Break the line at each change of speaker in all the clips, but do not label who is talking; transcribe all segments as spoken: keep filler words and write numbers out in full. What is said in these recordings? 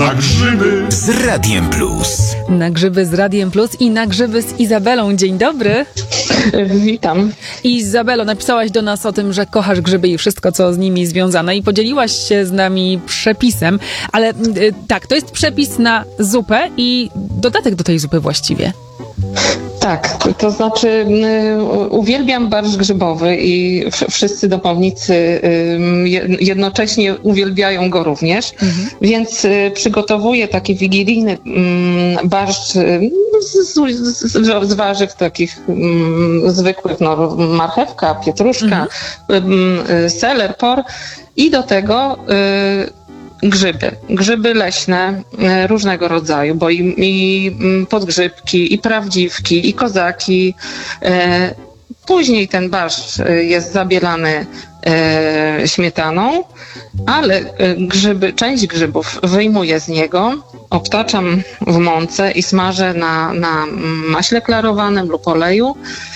Na grzyby
z Radiem Plus.
Na grzyby z Radiem Plus i na grzyby z Izabelą. Dzień dobry.
Witam.
Izabelo, napisałaś do nas o tym, że kochasz grzyby i wszystko, co z nimi związane i podzieliłaś się z nami przepisem, ale y, tak, to jest przepis na zupę i dodatek do tej zupy właściwie.
Tak, to znaczy y, uwielbiam barszcz grzybowy i w, wszyscy domownicy y, jednocześnie uwielbiają go również, mhm. więc y, przygotowuję taki wigilijny y, barszcz y, z, z, z warzyw takich y, zwykłych, no, marchewka, pietruszka, mhm. y, y, seler, por i do tego y, grzyby, grzyby leśne różnego rodzaju, bo i, i podgrzybki, i prawdziwki, i kozaki. Później ten barszcz jest zabielany śmietaną, ale grzyby, część grzybów wyjmuję z niego, obtaczam w mące i smażę na, na maśle klarowanym lub oleju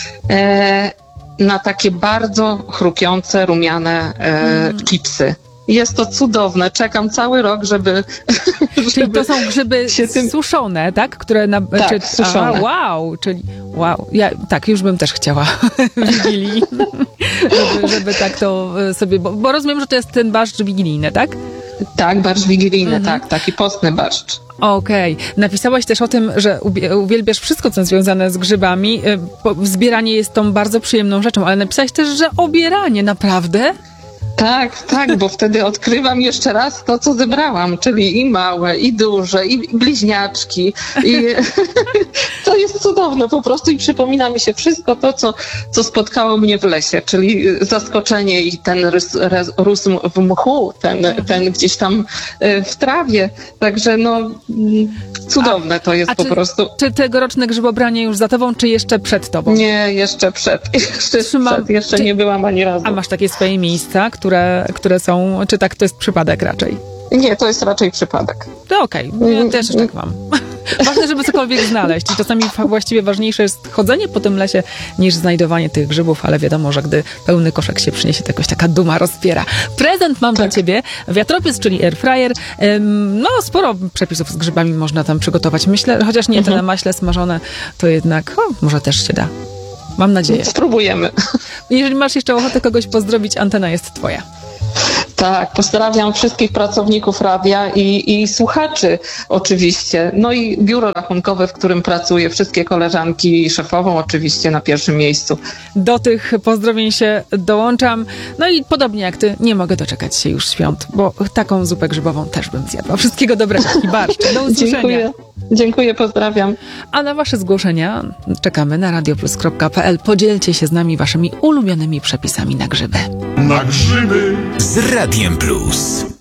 na takie bardzo chrupiące, rumiane mm. chipsy. Jest to cudowne. Czekam cały rok, żeby...
Czyli żeby to są grzyby tym... suszone, tak? Które na...
Tak,
czy...
suszone.
Aha, wow, czyli wow. Ja, tak, już bym też chciała w Wigilii, żeby, żeby tak to sobie... Bo, bo rozumiem, że to jest ten barszcz wigilijny, tak?
Tak, barszcz wigilijny,
mhm.
tak. Taki postny barszcz.
Okej. Okay. Napisałaś też o tym, że uwielbiasz wszystko, co związane z grzybami. Zbieranie jest tą bardzo przyjemną rzeczą, ale napisałaś też, że obieranie, naprawdę?
Tak, tak, bo wtedy odkrywam jeszcze raz to, co zebrałam, czyli i małe, i duże, i bliźniaczki. I to jest cudowne po prostu i przypomina mi się wszystko to, co, co spotkało mnie w lesie, czyli zaskoczenie i ten rys, rósł w mchu, ten, ten gdzieś tam w trawie. Także no cudowne to jest
a
po
czy,
prostu.
Czy tegoroczne grzybobranie już za tobą, czy jeszcze przed tobą?
Nie, jeszcze przed. Jeszcze,
Trzymam,
przed. jeszcze
czy,
nie byłam ani razu.
A masz takie swoje miejsca, które, które są, czy tak to jest przypadek raczej?
Nie, to jest raczej przypadek.
To okej, okay. Ja też tak mam. Ważne, żeby cokolwiek znaleźć i czasami właściwie ważniejsze jest chodzenie po tym lesie niż znajdowanie tych grzybów, ale wiadomo, że gdy pełny koszek się przyniesie, to jakoś taka duma rozpiera. Prezent mam tak. dla ciebie, wiatropiec, czyli airfryer. No, sporo przepisów z grzybami można tam przygotować. Myślę, chociaż nie mhm. te na maśle smażone, to jednak o, może też się da. Mam nadzieję.
Spróbujemy.
Jeżeli masz jeszcze ochotę kogoś pozdrowić, antena jest twoja.
Tak, pozdrawiam wszystkich pracowników radia i, i słuchaczy oczywiście. No i biuro rachunkowe, w którym pracuję, wszystkie koleżanki i szefową oczywiście na pierwszym miejscu.
Do tych pozdrowień się dołączam. No i podobnie jak ty, nie mogę doczekać się już świąt, bo taką zupę grzybową też bym zjadła. Wszystkiego dobrego i barszcz. Do usłyszenia.
Dziękuję. Dziękuję, pozdrawiam.
A na wasze zgłoszenia czekamy na radioplus kropka p l. Podzielcie się z nami waszymi ulubionymi przepisami na grzyby.
Na grzyby
z Radiem Plus.